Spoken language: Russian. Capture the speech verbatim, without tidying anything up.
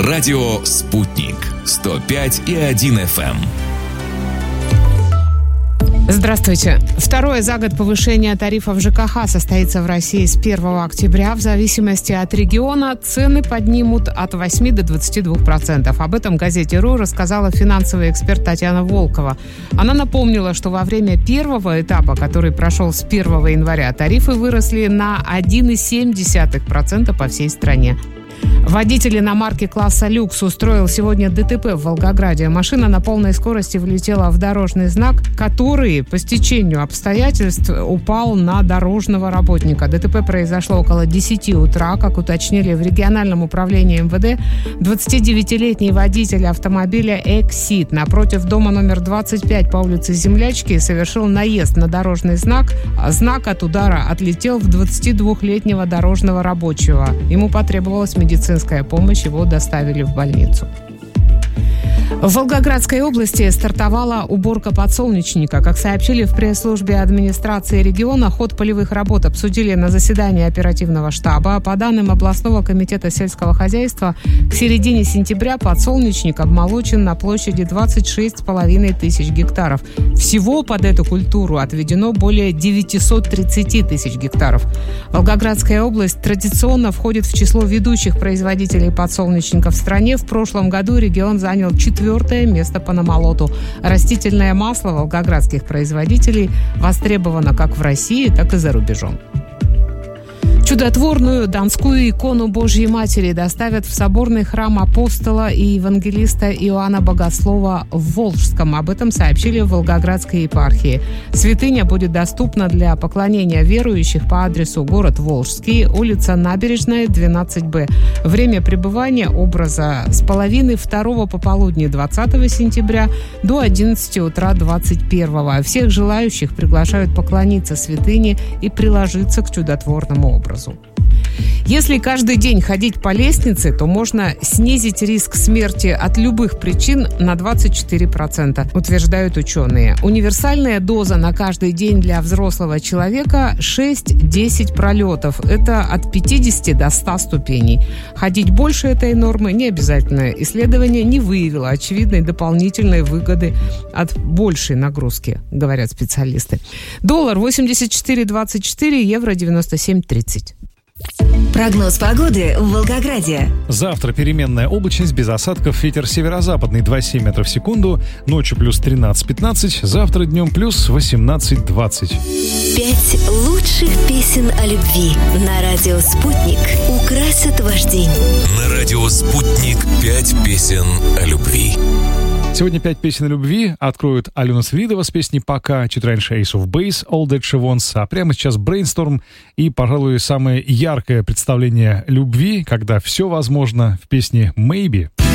Радио «Спутник» сто пять и один эф эм. Здравствуйте. Второе за год повышение тарифов ЖКХ состоится в России с первого октября. В зависимости от региона цены поднимут от восьми до двадцати двух процентов. Об этом газете «РУ» рассказала финансовый эксперт Татьяна Волкова. Она напомнила, что во время первого этапа, который прошел с первого января, тарифы выросли на один целых семь десятых процента по всей стране. Водитель иномарки класса «Люкс» устроил сегодня ДТП в Волгограде. Машина на полной скорости влетела в дорожный знак, который по стечению обстоятельств упал на дорожного работника. ДТП произошло около десяти утра, как уточнили в региональном управлении эм вэ дэ. двадцатидевятилетний водитель автомобиля «Эксид» напротив дома номер двадцать пять по улице Землячки совершил наезд на дорожный знак. Знак от удара отлетел в двадцатидвухлетнего дорожного рабочего. Ему потребовалась медицинская помощь, его доставили в больницу. В Волгоградской области стартовала уборка подсолнечника. Как сообщили в пресс-службе администрации региона, ход полевых работ обсудили на заседании оперативного штаба. По данным областного комитета сельского хозяйства, к середине сентября подсолнечник обмолочен на площади двадцать шесть с половиной тысяч гектаров. Всего под эту культуру отведено более девятьсот тридцать тысяч гектаров. Волгоградская область традиционно входит в число ведущих производителей подсолнечника в стране. В прошлом году регион занял четвертое место по намолоту. Растительное масло волгоградских производителей востребовано как в России, так и за рубежом. Чудотворную донскую икону Божьей Матери доставят в соборный храм апостола и евангелиста Иоанна Богослова в Волжском. Об этом сообщили в Волгоградской епархии. Святыня будет доступна для поклонения верующих по адресу город Волжский, улица Набережная, двенадцать бэ. Время пребывания образа с половины второго пополудни двадцатого сентября до одиннадцати утра двадцать первого. Всех желающих приглашают поклониться святыне и приложиться к чудотворному образу. Если каждый день ходить по лестнице, то можно снизить риск смерти от любых причин на двадцать четыре процента, утверждают ученые. Универсальная доза на каждый день для взрослого человека шесть-десять пролетов. Это от пятидесяти до ста ступеней. Ходить больше этой нормы не обязательно. Исследование не выявило очевидной дополнительной выгоды от большей нагрузки, говорят специалисты. Доллар восемьдесят четыре двадцать четыре, евро девяносто семь тридцать. Прогноз погоды в Волгограде. Завтра переменная облачность, без осадков, ветер северо-западный два целых семь десятых метров в секунду, ночью плюс тринадцать пятнадцать, завтра днем плюс восемнадцать двадцать. Пять лучших песен о любви на радио «Спутник» украсят ваш день. На радио «Спутник» пять песен о любви. Сегодня пять песен о любви откроют Алена Свиридова с песней «Пока», чуть раньше Ace of Base, All That She Wants, а прямо сейчас Brainstorm и, пожалуй, самое яркое представление любви, когда все возможно, в песне «Maybe».